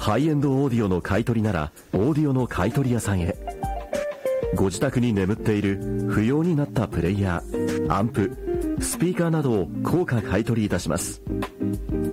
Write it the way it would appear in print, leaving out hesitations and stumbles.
ハイエンドオーディオの買い取りならオーディオの買い取り屋さんへ。ご自宅に眠っている不要になったプレイヤー、アンプ、スピーカーなどを高価買い取りいたします。